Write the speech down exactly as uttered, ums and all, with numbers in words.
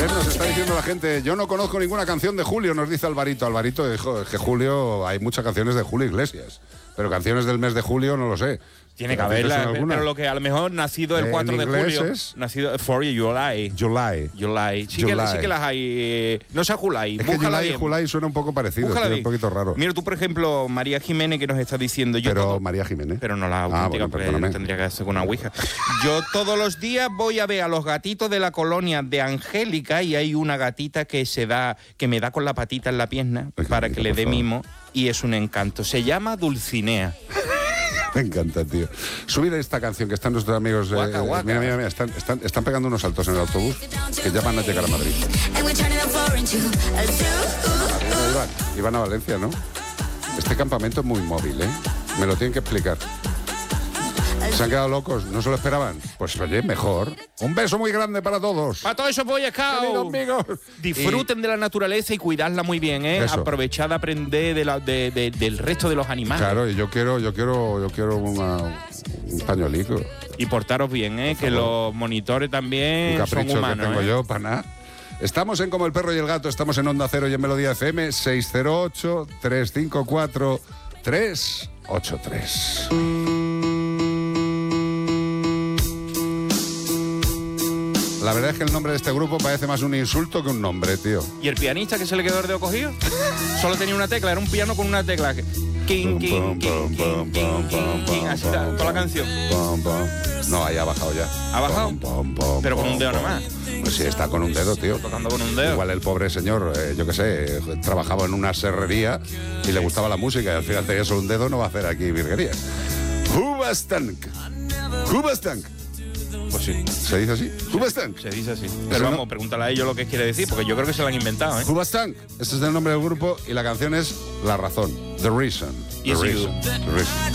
Bien, nos está diciendo la gente, yo no conozco ninguna canción de Julio, nos dice Alvarito. Alvarito dijo, es que Julio, hay muchas canciones de Julio Iglesias, pero canciones del mes de julio no lo sé. Tiene que haberla, pero lo que a lo mejor nacido el cuatro de julio, es nacido for July. July. July. Sí, July. Que, sí que las hay. Eh, no sea July. Es que July y July suena un poco parecido, es un poquito raro. Mira tú, por ejemplo, María Jiménez, que nos está diciendo. Yo pero todo, María Jiménez. Pero no la auténtica, ah, bueno, porque perdóname. tendría que hacer con una ouija. Yo todos los días voy a ver a los gatitos de la colonia de Angélica y hay una gatita que se da, que me da con la patita en la pierna Ay, para que le dé favor. mimo y es un encanto. Se llama Dulcinea. Me encanta, tío. Subir esta canción que están nuestros amigos. Guaca, eh, guaca. Mira, mira, mira. Están, están, están pegando unos saltos en el autobús que ya van a llegar a Madrid. Iván, Iván a Valencia, ¿no? Este campamento es muy móvil, ¿eh? Me lo tienen que explicar. ¿Se han quedado locos? ¿No se lo esperaban? Pues oye, mejor. Un beso muy grande para todos. Para todos esos Boy Scouts. Queridos amigos. Disfruten Y- de la naturaleza y cuidarla muy bien, ¿eh? Eso. Aprovechad de aprender de la- de- de- del resto de los animales. Claro, y yo quiero, yo quiero, yo quiero una, un pañuelico. Y portaros bien, ¿eh? Que favor. los monitores también Un capricho son humanos. que tengo ¿eh? yo para nada. Estamos en Como el Perro y el Gato, estamos en Onda Cero y en Melodía F M seis cero ocho, tres cinco cuatro, tres ocho tres. La verdad es que el nombre de este grupo parece más un insulto que un nombre, tío. ¿Y el pianista que se le quedó el dedo cogido? Solo tenía una tecla, era un piano con una tecla. King, king, king, king, king, king, king. Así está, toda la canción. Pom, pom. No, ahí ha bajado ya. ¿Ha bajado? Pom, pom, pom, Pero con pom, un dedo pom. nomás. Pues sí, está con un dedo, tío. Tocando con un dedo. Igual el pobre señor, eh, yo qué sé, trabajaba en una serrería y le gustaba la música y al final tenía solo un dedo, no va a hacer aquí virguerías. Hubastank. Hubastank. Pues sí, ¿Se dice así? Hubastank. se dice así. Eso Pero no- vamos, pregúntale a ellos lo que quiere decir, porque yo creo que se lo han inventado, ¿eh? Hubastank. Este es el nombre del grupo y la canción es La Razón. The Reason. The Yes, you. Reason. The Reason.